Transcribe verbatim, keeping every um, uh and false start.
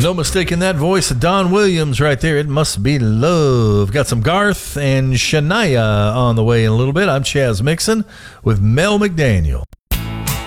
No mistaking that voice of Don Williams right there. It must be love. Got some Garth and Shania on the way in a little bit. I'm Chaz Mixon with Mel McDaniel.